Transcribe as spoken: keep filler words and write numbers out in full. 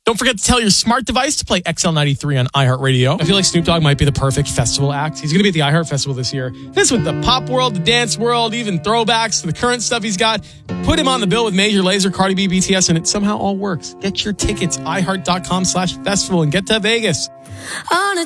Don't forget to tell your smart device to play X L ninety-three on iHeartRadio. I feel like Snoop Dogg might be the perfect festival act. He's going to be at the iHeart Festival this year. This with the pop world, the dance world, even throwbacks to the current stuff he's got. Put him on the bill with Major Lazer, Cardi B, B T S, and it somehow all works. Get your tickets, iHeart.com slash festival and get to Vegas. On a